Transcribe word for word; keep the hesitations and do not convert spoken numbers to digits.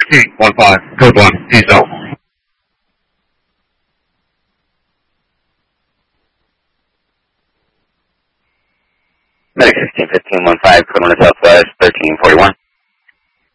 eight one five, code one, peace out. Medic sixteen fifteen one five, code one to Southwest, thirteen forty-one.